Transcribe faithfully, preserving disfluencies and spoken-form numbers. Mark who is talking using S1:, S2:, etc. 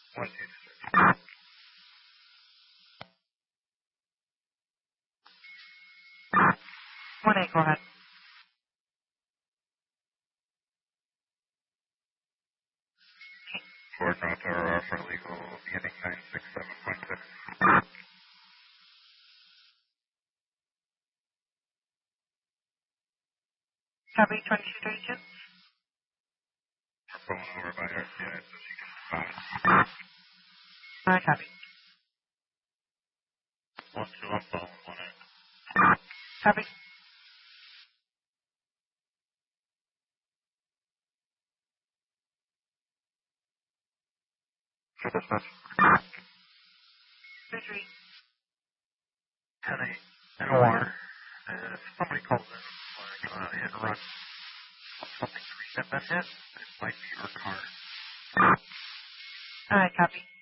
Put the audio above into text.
S1: One, two,
S2: One eight, go ahead.
S1: Ford North Aurora for legal beginning nine six seven point six.
S2: Copy twenty-two thirty-two.
S1: We're pulling over by R T I so she can respond.
S2: Alright, copy.
S1: One, two, I'm pulling one eight.
S2: Copy.
S1: For business.
S2: Three three.
S1: ten eight. And war. And if somebody calls in like uh, hit and run, something's recent been hit, it might be your car.
S2: Alright, copy.